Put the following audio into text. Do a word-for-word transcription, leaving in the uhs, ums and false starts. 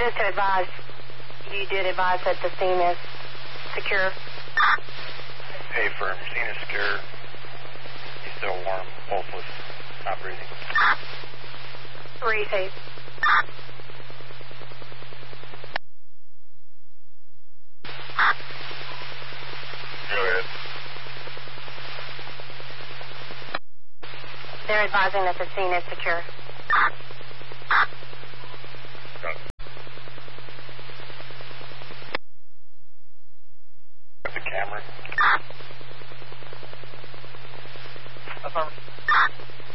Just to advise, you did advise that the scene is secure. Hey, firm. Scene is secure. He's still warm, pulseless, not breathing. Receive. Go ahead. They're advising that the scene is secure. Got it. Got the camera.